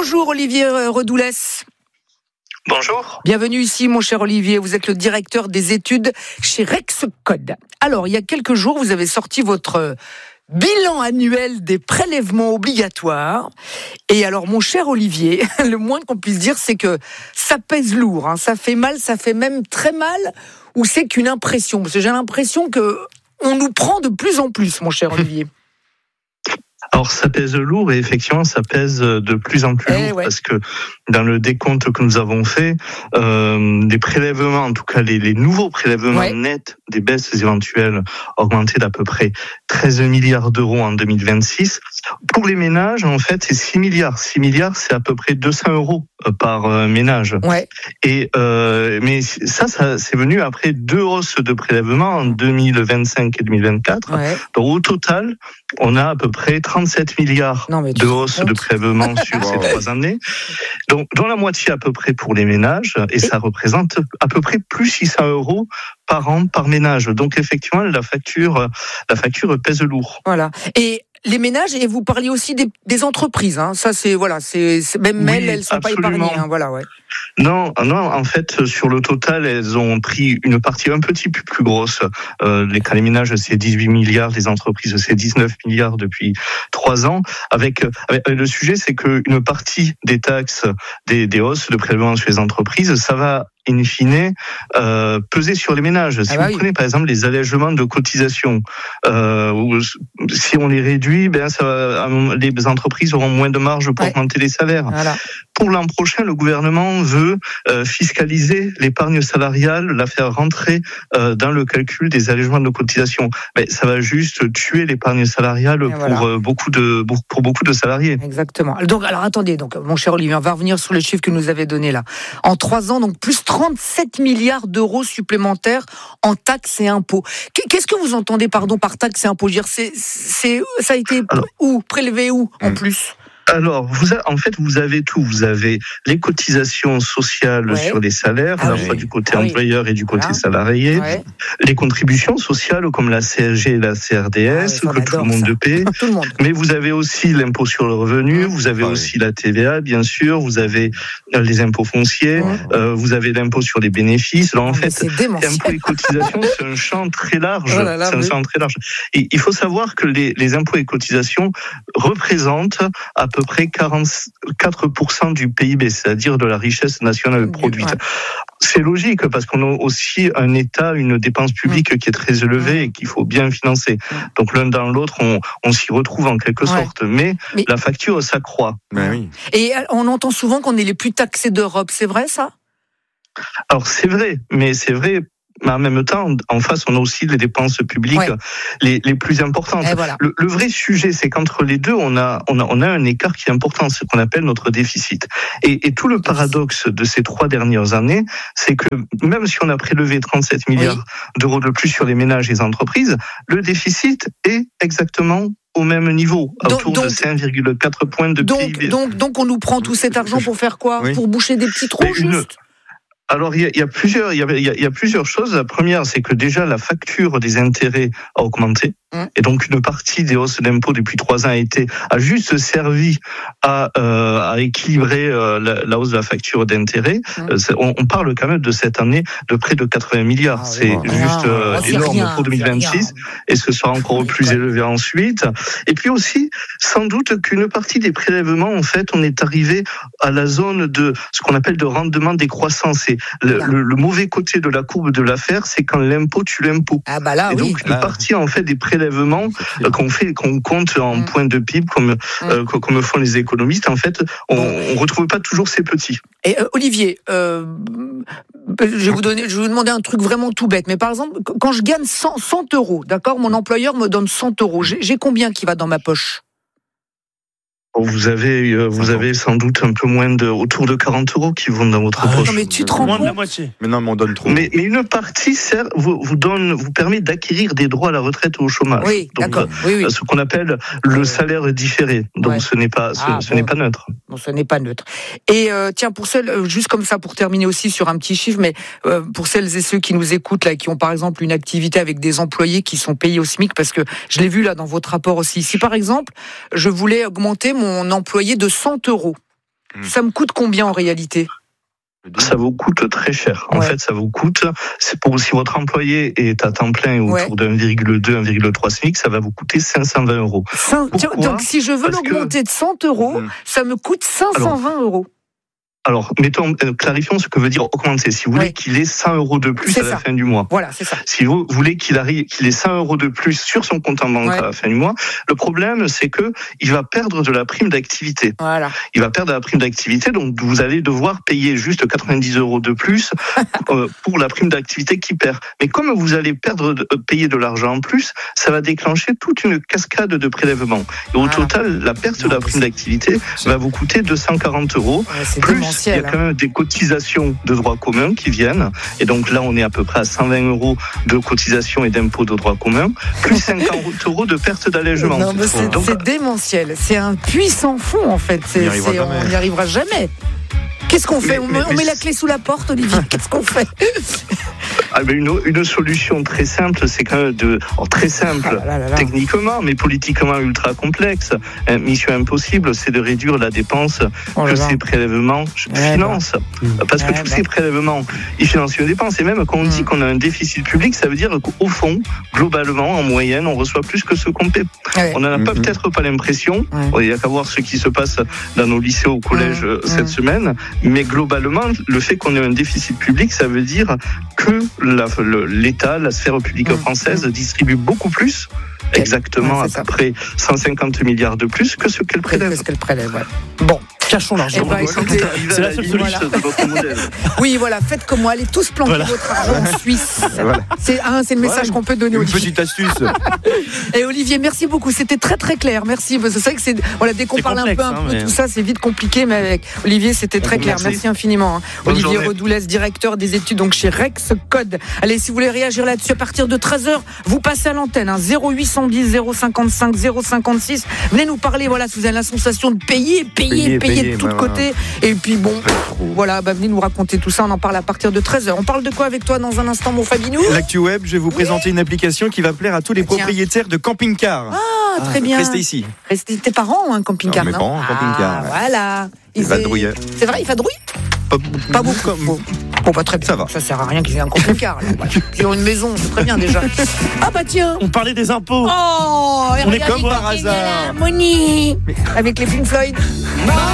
Bonjour Olivier Redoulès. Bonjour. Bienvenue ici mon cher Olivier, vous êtes le directeur des études chez Rexcode. Alors il y a quelques jours vous avez sorti votre bilan annuel des prélèvements obligatoires. Et alors mon cher Olivier, le moins qu'on puisse dire c'est que ça pèse lourd, ça fait mal, ça fait même très mal, ou c'est qu'une impression? Parce que j'ai l'impression que on nous prend de plus en plus mon cher Olivier. Alors ça pèse lourd et effectivement ça pèse de plus en plus lourd parce que dans le décompte que nous avons fait, des prélèvements, en tout cas les nouveaux prélèvements nets des baisses éventuelles augmentés d'à peu près 13 milliards d'euros en 2026. Pour les ménages, en fait, c'est 6 milliards. 6 milliards, c'est à peu près 200 euros par ménage. Et mais ça c'est venu après 2 hausses de prélèvements en 2025 et 2024. Donc au total, on a à peu près 37 milliards de hausse de prélèvements sur ces 3 années. Donc, dont la moitié à peu près pour les ménages, et ça représente à peu près plus 600 euros par an par ménage. Donc, effectivement, la facture pèse lourd. Voilà. Et les ménages, et vous parliez aussi des entreprises, Ça, c'est même elles sont pas épargnées, Non, en fait, sur le total, elles ont pris une partie un petit peu plus grosse. Les ménages, c'est 18 milliards, les entreprises, c'est 19 milliards depuis 3 ans. Avec le sujet, c'est qu'une partie des taxes, des hausses de prélèvements sur les entreprises, ça va in fine, peser sur les ménages. Si vous prenez par exemple les allègements de cotisations, si on les réduit, les entreprises auront moins de marge pour augmenter les salaires. Voilà. Pour l'an prochain, le gouvernement veut fiscaliser l'épargne salariale, la faire rentrer dans le calcul des allègements de cotisations. Mais ça va juste tuer l'épargne salariale pour beaucoup de salariés. Exactement. Alors attendez, mon cher Olivier, on va revenir sur les chiffres que nous avez donnés là. En 3 ans, donc plus 37 milliards d'euros supplémentaires en taxes et impôts. Qu'est-ce que vous entendez par taxes et impôts? Ça a été prélevé où en plus? Alors, vous avez tout. Vous avez les cotisations sociales sur les salaires, à la fois du côté employeur et du côté salarié. Les contributions sociales comme la CSG et la CRDS, que tout le monde paie. Mais vous avez aussi l'impôt sur le revenu, vous avez aussi la TVA, bien sûr, vous avez les impôts fonciers, vous avez l'impôt sur les bénéfices. Alors, en fait, impôts et cotisations, c'est un champ très large. Et il faut savoir que les impôts et cotisations représentent à peu près 44% du PIB, c'est-à-dire de la richesse nationale produite. C'est logique parce qu'on a aussi un État, une dépense publique qui est très élevée et qu'il faut bien financer. Donc l'un dans l'autre, on s'y retrouve en quelque sorte. Mais la facture s'accroît. Et on entend souvent qu'on est les plus taxés d'Europe, c'est vrai ça? Alors c'est vrai, mais en même temps, en face, on a aussi les dépenses publiques les plus importantes. Le vrai sujet, c'est qu'entre les deux, on a un écart qui est important, ce qu'on appelle notre déficit. Et tout le paradoxe de ces 3 dernières années, c'est que même si on a prélevé 37 milliards d'euros de plus sur les ménages et les entreprises, le déficit est exactement au même niveau, autour de 5,4 points de PIB. Donc on nous prend tout cet argent pour faire quoi? Pour boucher des petits trous, juste? Alors il y a plusieurs choses. La première, c'est que déjà la facture des intérêts a augmenté, et donc une partie des hausses d'impôts depuis 3 ans a juste servi à équilibrer la hausse de la facture d'intérêts. On parle quand même de cette année de près de 80 milliards. C'est juste énorme pour 2026, et ce sera encore plus élevé ensuite. Et puis aussi, sans doute qu'une partie des prélèvements, en fait, on est arrivé à la zone de ce qu'on appelle de rendement décroissant. C'est le mauvais côté de la courbe de l'affaire, c'est quand l'impôt tue l'impôt. Et donc une partie en fait des prélèvements qu'on compte en points de PIB comme font les économistes, en fait, on retrouve pas toujours ces petits. Et Olivier, je vais vous demander un truc vraiment tout bête, mais par exemple, quand je gagne 100 euros, d'accord, mon employeur me donne 100 euros, j'ai combien qui va dans ma poche? Vous avez sans doute un peu moins autour de 40 euros qui vont dans votre poche. Non, mais tu te rends compte? Moins de la moitié. Mais non, mais on donne trop. Mais une partie, vous permet d'acquérir des droits à la retraite ou au chômage. Oui, donc, d'accord. Ce qu'on appelle le salaire différé. Donc, ce n'est pas neutre. Bon, ce n'est pas neutre. Et tiens, pour celles, juste comme ça, pour terminer aussi sur un petit chiffre, mais pour celles et ceux qui nous écoutent là, qui ont par exemple une activité avec des employés qui sont payés au SMIC, parce que je l'ai vu là dans votre rapport aussi. Si par exemple, je voulais augmenter mon employé de 100 euros. Ça me coûte combien en réalité ? Ça vous coûte très cher. En fait, ça vous coûte, c'est pour si votre employé est à temps plein autour de 1,2, 1,3 SMIC, ça va vous coûter 520 €. Donc, si je veux l'augmenter de 100 €, ça me coûte 520 €. Alors, clarifions ce que veut dire augmenter. Si vous voulez qu'il ait 100 € de plus à la fin du mois. Voilà, c'est ça. Si vous voulez qu'il ait 100 € de plus sur son compte en banque à la fin du mois, le problème, c'est que il va perdre de la prime d'activité. Voilà. Il va perdre de la prime d'activité, donc vous allez devoir payer juste 90 € de plus pour la prime d'activité qu'il perd. Mais comme vous allez payer de l'argent en plus, ça va déclencher toute une cascade de prélèvements. Et au total, la perte de la prime d'activité va vous coûter 240 €. Plus il y a quand même des cotisations de droit commun qui viennent. Et donc là, on est à peu près à 120 € de cotisations et d'impôts de droit commun, plus 50 € de perte d'allègement. Non, mais c'est démentiel. C'est un puissant fond, en fait. On n'y arrivera jamais. Qu'est-ce qu'on fait ? On met la clé sous la porte, Olivier. Qu'est-ce qu'on fait ? Une solution très simple, c'est quand même très simple techniquement, mais politiquement ultra complexe. Mission impossible, c'est de réduire la dépense que ces prélèvements financent. Parce que tous ces prélèvements, ils financent une dépense. Et même quand on dit qu'on a un déficit public, ça veut dire qu'au fond, globalement, en moyenne, on reçoit plus que ce qu'on paie. On n'en a peut-être pas l'impression. Il n'y a qu'à voir ce qui se passe dans nos lycées au collège cette semaine. Mais globalement, le fait qu'on ait un déficit public, ça veut dire que l'État, la sphère publique française distribue beaucoup plus, exactement à peu près 150 milliards de plus que ce qu'elle prélève. Bon. Cachons l'argent. C'est la seule solution de votre modèle. Oui, voilà, faites comme moi, allez tous planter votre argent en Suisse. C'est le message qu'on peut donner, Olivier. Une petite astuce. Et Olivier, merci beaucoup, c'était très très clair, merci. C'est vrai que dès qu'on parle un peu tout ça, c'est vite compliqué, mais avec Olivier, c'était très clair. Merci infiniment. Olivier Redoulès, directeur des études donc chez Rexcode. Allez, si vous voulez réagir là-dessus, à partir de 13h, vous passez à l'antenne, 0810 055 056. Venez nous parler, si vous avez la sensation de payer de tous côtés. Et puis venez nous raconter tout ça. On en parle à partir de 13h. On parle de quoi avec toi dans un instant, mon Fabinou ? L'actu web, je vais vous présenter une application qui va plaire à tous les propriétaires de camping-car. Ah, très bien. Restez ici. Tes parents ont un camping-car, non ? Mes parents ont un camping-car. Voilà. Ils vadrouillent. C'est vrai, ils vadrouillent ? Pas beaucoup. Très bien. Ça va. Ça sert à rien qu'ils aient un camping-car. Ils ont une maison, c'est très bien déjà. Ah bah tiens. On parlait des impôts. Oh, on est comme par hasard. Harmonie avec les Pink Floyd.